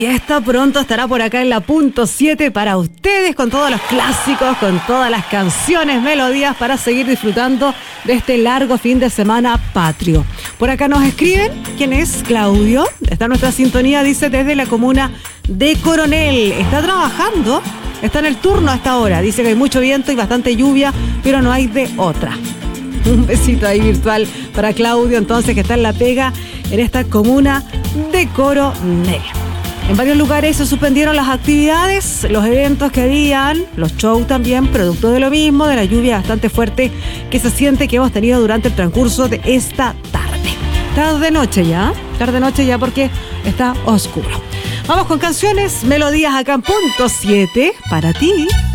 Y esta pronto estará por acá en la punto 7 para ustedes, con todos los clásicos, con todas las canciones, melodías, para seguir disfrutando de este largo fin de semana patrio. Por acá nos escriben, ¿quién es? Claudio, está en nuestra sintonía, dice, desde la comuna de Coronel. Está trabajando, está en el turno a esta hora, dice que hay mucho viento y bastante lluvia, pero no hay de otra. Un besito ahí virtual para Claudio, entonces, que está en la pega en esta comuna de Coronel. En varios lugares se suspendieron las actividades, los eventos que habían, los shows también, producto de lo mismo, de la lluvia bastante fuerte que se siente que hemos tenido durante el transcurso de esta tarde. Tarde-noche ya porque está oscuro. Vamos con canciones, melodías acá en punto 7 para ti.